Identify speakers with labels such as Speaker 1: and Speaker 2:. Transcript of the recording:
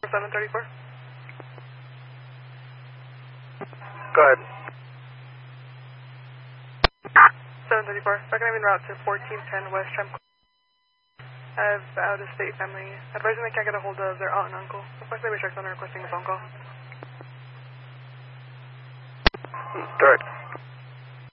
Speaker 1: 734.
Speaker 2: Go ahead.
Speaker 1: 734. Recommending route to 1410 West Trem. I have out-of-state family advising they can't get a hold of their aunt and uncle. Request they restrict on requesting a phone call.
Speaker 2: Direct.